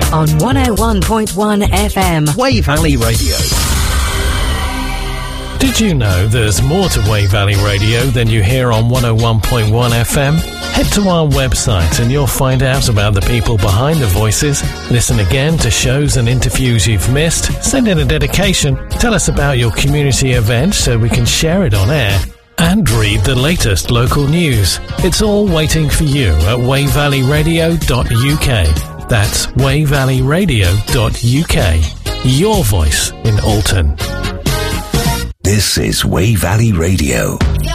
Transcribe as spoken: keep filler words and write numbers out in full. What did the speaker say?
on one oh one point one F M. Wey Valley Radio. Did you know there's more to Wey Valley Radio than you hear on one oh one point one F M? Head to our website and you'll find out about the people behind the voices. Listen again to shows and interviews you've missed. Send in a dedication. Tell us about your community event so we can share it on air. And read the latest local news. It's all waiting for you at wey valley radio dot U K. That's wey valley radio dot U K. Your voice in Alton. This is Wey Valley Radio.